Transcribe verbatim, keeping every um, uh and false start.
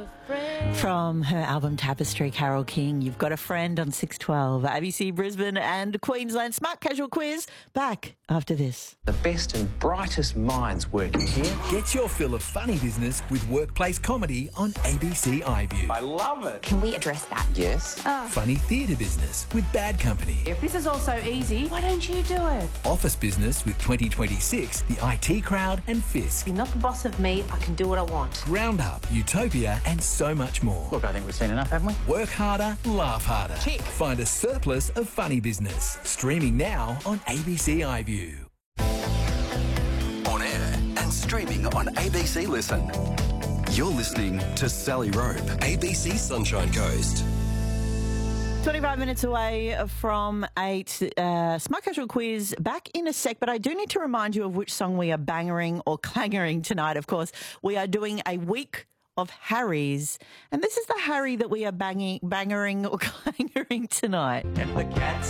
From her album Tapestry, Carole King, You've Got a Friend on six twelve. A B C Brisbane and Queensland Smart Casual Quiz back after this. The best and brightest minds working here. Get your fill of funny business with workplace comedy on A B C iView. I love it. Can we address that? Yes. Funny theatre business with Bad Company. If this is all so easy, why don't you do it? Office business with twenty twenty-six, the I T Crowd and Fisk. You're not the boss of me. I can do what I want. Roundup, Utopia and so much more. Look, I think we've seen enough, haven't we? Work harder, laugh harder. Tick. Find a surplus of funny business. Streaming now on A B C iView. On air and streaming on A B C Listen. You're listening to Sally Rope, A B C Sunshine Coast. twenty-five minutes away from eight. Uh, Smart Casual Quiz back in a sec, but I do need to remind you of which song we are bangering or clangering tonight. Of course, we are doing a week of Harrys, and this is the Harry that we are banging, bangering or clangering tonight. And the cat's